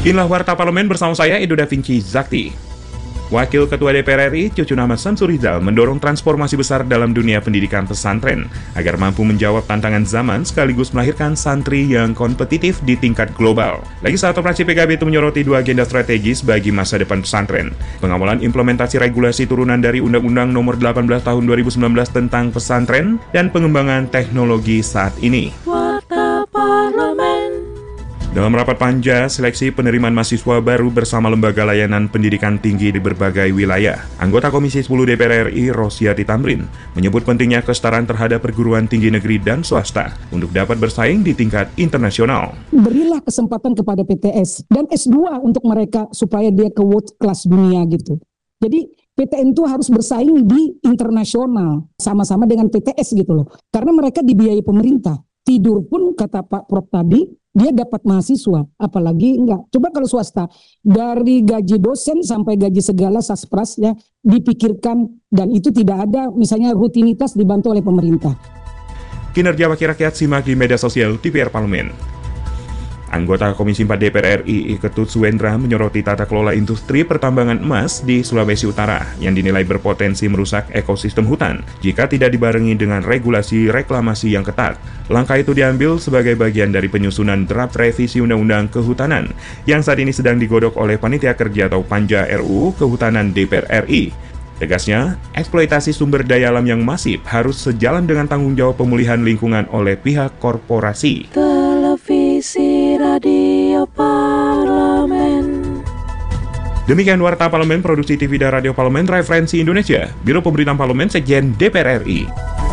Inilah Warta Parlemen bersama saya, Edo Da Vinci Zakti. Wakil Ketua DPR RI, Cucu Nama Samsur Rizal, mendorong transformasi besar dalam dunia pendidikan pesantren agar mampu menjawab tantangan zaman sekaligus melahirkan santri yang kompetitif di tingkat global. Lagi saat operasi PKB itu menyoroti dua agenda strategis bagi masa depan pesantren. Pengawalan implementasi regulasi turunan dari Undang-Undang Nomor 18 Tahun 2019 tentang pesantren dan pengembangan teknologi saat ini. Warta Parlemen. Dalam rapat panja seleksi penerimaan mahasiswa baru bersama lembaga layanan pendidikan tinggi di berbagai wilayah, anggota Komisi 10 DPR RI Rosyati Tamrin menyebut pentingnya kesetaraan terhadap perguruan tinggi negeri dan swasta untuk dapat bersaing di tingkat internasional. Berilah kesempatan kepada PTS dan S2 untuk mereka supaya dia ke world class dunia gitu. Jadi PTN itu harus bersaing di internasional sama-sama dengan PTS gitu loh. Karena mereka dibiayai pemerintah. Tidur pun kata Pak Prof tadi, dia dapat mahasiswa, apalagi enggak. Coba kalau swasta, dari gaji dosen sampai gaji segala saspras ya dipikirkan dan itu tidak ada misalnya rutinitas dibantu oleh pemerintah. Kinerja Wakil Rakyat simak di media sosial DPR Parlemen. Anggota Komisi 4 DPR RI Ketut Suwendra menyoroti tata kelola industri pertambangan emas di Sulawesi Utara yang dinilai berpotensi merusak ekosistem hutan jika tidak dibarengi dengan regulasi reklamasi yang ketat. Langkah itu diambil sebagai bagian dari penyusunan draft revisi Undang-Undang Kehutanan yang saat ini sedang digodok oleh Panitia Kerja atau Panja RUU Kehutanan DPR RI. Tegasnya, eksploitasi sumber daya alam yang masif harus sejalan dengan tanggung jawab pemulihan lingkungan oleh pihak korporasi. Televisi Radio Parlemen. Demikian Warta Parlemen, Produksi TV dan Radio Parlemen, Referensi Indonesia, Biro Pemberitaan Parlemen, Sekjen DPR RI.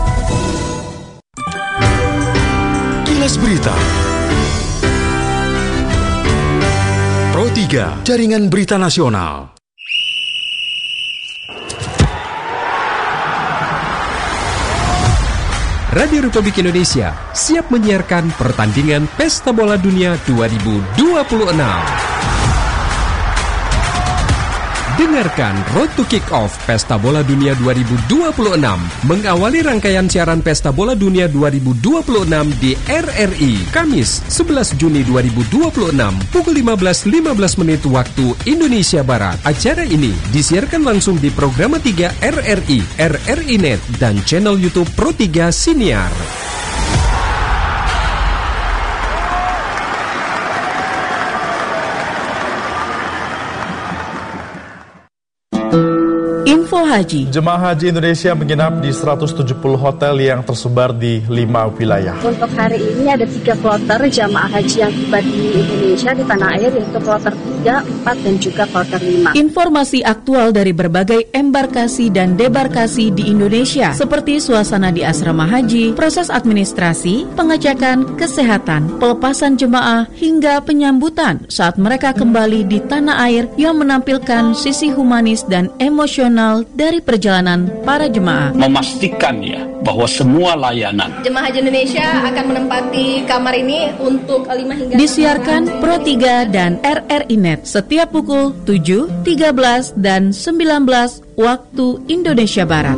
Kilas Berita Pro 3, Jaringan Berita Nasional. Radio Republik Indonesia siap menyiarkan pertandingan Pesta Bola Dunia 2026. Dengarkan Road to Kick-Off Pesta Bola Dunia 2026 mengawali rangkaian siaran Pesta Bola Dunia 2026 di RRI Kamis 11 Juni 2026 pukul 15.15 waktu Indonesia Barat. Acara ini disiarkan langsung di Programa 3 RRI, RRI Net dan channel YouTube Pro 3 Siniar. Info Haji. Jemaah Haji Indonesia menginap di 170 hotel yang tersebar di 5 wilayah. Untuk hari ini ada 3 kloter jamaah haji yang tiba di Indonesia di tanah air, yaitu kloter 3, 4, dan juga kloter 5. Informasi aktual dari berbagai embarkasi dan debarkasi di Indonesia, seperti suasana di asrama haji, proses administrasi, pengecekan kesehatan, pelepasan jemaah, hingga penyambutan saat mereka kembali di tanah air yang menampilkan sisi humanis dan emosional dari perjalanan para jemaah. Memastikan ya bahwa semua layanan Jemaah Haji Indonesia akan menempati kamar ini untuk 5 hingga disiarkan Pro 3 dan RRI Net setiap pukul 7, 13, dan 19 waktu Indonesia Barat.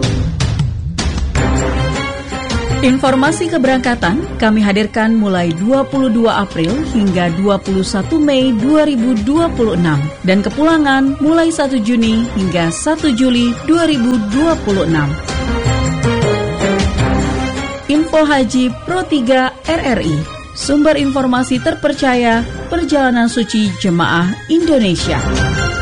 Informasi keberangkatan kami hadirkan mulai 22 April hingga 21 Mei 2026 dan kepulangan mulai 1 Juni hingga 1 Juli 2026. Info Haji Pro 3 RRI, sumber informasi terpercaya perjalanan suci jemaah Indonesia.